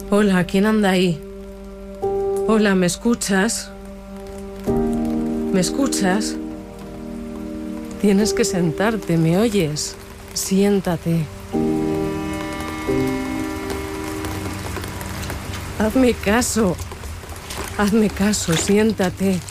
Hola, ¿quién anda ahí? Hola, ¿me escuchas? ¿Me escuchas? Tienes que sentarte, ¿me oyes? Siéntate. Hazme caso. Hazme caso, siéntate.